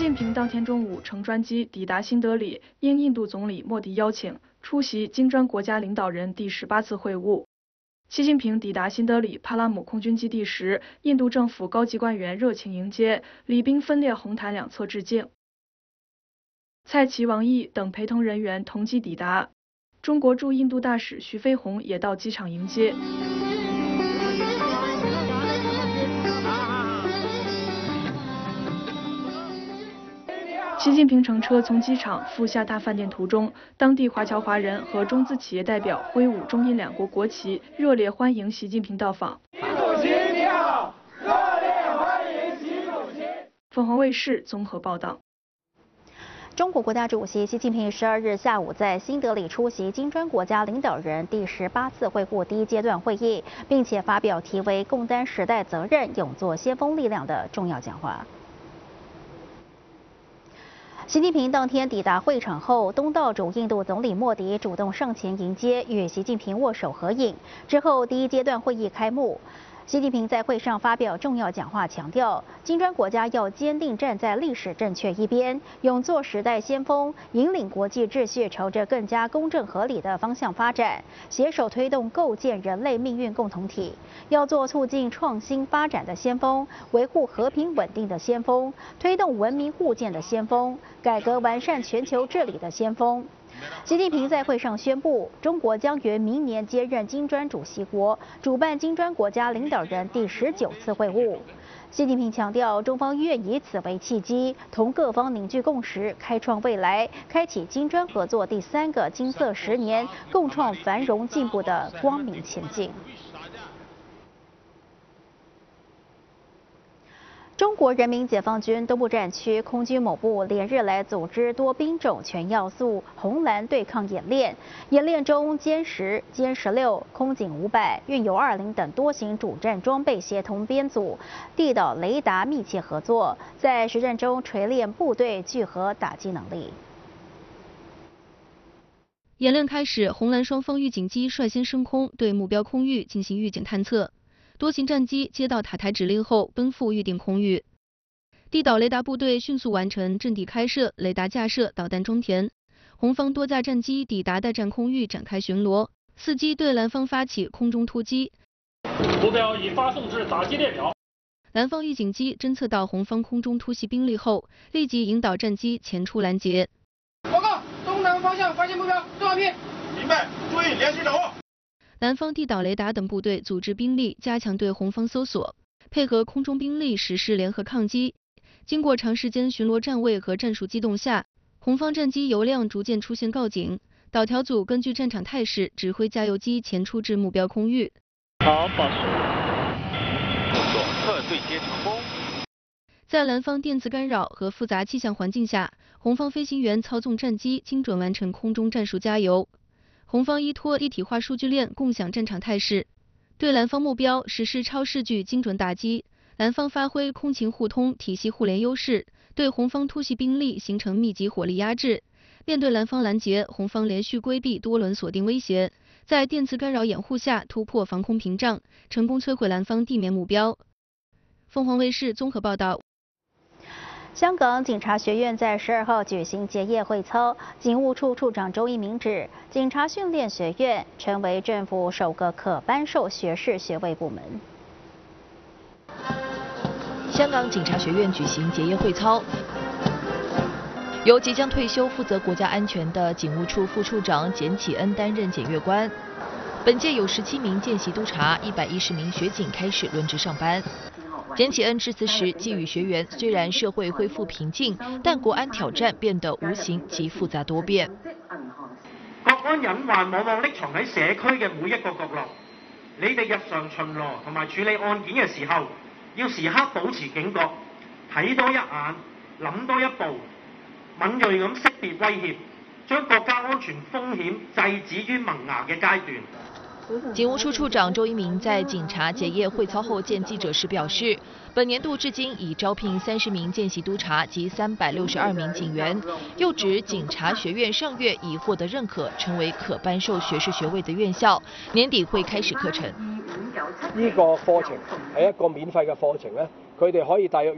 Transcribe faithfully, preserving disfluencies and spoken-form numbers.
近平当天中午乘专机抵达新德里，应印度总理莫迪邀请，出席金砖国家领导人第十八次会晤。习近平抵达新德里帕拉姆空军基地时，印度政府高级官员热情迎接，礼宾分列红毯两侧致敬。蔡奇、王毅等陪同人员同机抵达，中国驻印度大使徐飞鸿也到机场迎接。习近平乘车从机场赴下榻饭店途中，当地华侨华人和中资企业代表挥舞中印两国国旗，热烈欢迎习近平到访。 习主席你好，热烈欢迎习主席。 凤凰卫视综合报道。 中国国家主席习近平十二日下午在新德里出席金砖国家领导人第十八次会晤第一阶段会议，并且发表题为“共担时代责任，勇做先锋力量”的重要讲话。习近平当天抵达会场后，东道主印度总理莫迪主动上前迎接，与习近平握手合影。之后，第一阶段会议开幕。习近平在会上发表重要讲话，强调金砖国家要坚定站在历史正确一边，勇做时代先锋，引领国际秩序朝着更加公正合理的方向发展，携手推动构建人类命运共同体。要做促进创新发展的先锋，维护和平稳定的先锋，推动文明互鉴的先锋，改革完善全球治理的先锋。习近平在会上宣布，中国将于明年接任金砖主席国，主办金砖国家领导人第十九次会晤。习近平强调，中方愿以此为契机，同各方凝聚共识，开创未来，开启金砖合作第三个金色十年，共创繁荣进步的光明前进。中国人民解放军东部战区空军某部连日来组织多兵种全要素红蓝对抗演练，演练中歼十、歼十六、空警五百、运油二零等多型主战装备协同编组，地导雷达密切合作，在实战中锤炼部队聚合打击能力。 演练开始，红蓝双方预警机率先升空，对目标空域进行预警探测。多型战机接到塔台指令后，奔赴预定空域。地导雷达部队迅速完成阵地开设、雷达架设、导弹装填。红方多架战机抵达待战空域展开巡逻，伺机对蓝方发起空中突击。 目标已发送至打击列表。 蓝方预警机侦测到红方空中突袭兵力后，立即引导战机前出拦截。 报告，东南方向发现目标，重要兵。 明白，注意联系掌握。 蓝方地导雷达等部队组织兵力，加强对红方搜索，配合空中兵力实施联合抗击。经过长时间巡逻站位和战术机动下，红方战机油量逐渐出现告警。导调组根据战场态势，指挥加油机前出至目标空域。 好，保持。左侧对接成功。 在蓝方电子干扰和复杂气象环境下，红方飞行员操纵战机精准完成空中战术加油。红方依托一体化数据链共享战场态势，对蓝方目标实施超视距精准打击。蓝方发挥空情互通、体系互联优势，对红方突袭兵力形成密集火力压制。面对蓝方拦截，红方连续规避多轮锁定威胁，在电磁干扰掩护下突破防空屏障，成功摧毁蓝方地面目标。凤凰卫视综合报道。 香港警察学院在十二号举行结业会操，警务处处长周一鸣指，警察训练学院成为政府首个可颁授学士学位部门。 香港警察学院举行结业会操，由即将退休负责国家安全的警务处副处长简启恩担任检阅官。本届有十七名见习督察、一百一十名学警开始轮值上班。简启恩致辞時寄語學員，雖然社會恢復平靜，但國安挑戰變得無形及複雜多變。 國安隱患往往匿藏喺社區嘅每一個角落。你哋日常巡邏同埋處理案件嘅時候，要時刻保持警覺，睇多一眼，諗多一步，敏鋭咁識別威脅，將國家安全風險制止於萌芽嘅階段。 警務處處長周一鳴在警察結業會操後見記者時表示，本年度至今已招聘三十名見習督察及三百六十二名警員。又指警察學院上月已獲得認可，成為可頒授學士學位的院校，年底會開始課程。 呢個課程係一個免費嘅課程咧，佢哋可以大約